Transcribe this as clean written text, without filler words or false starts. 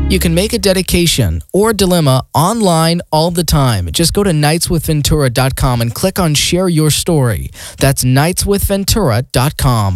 You can make a dedication or dilemma online all the time. Just go to nightswithventura.com and click on Share Your Story. That's nightswithventura.com.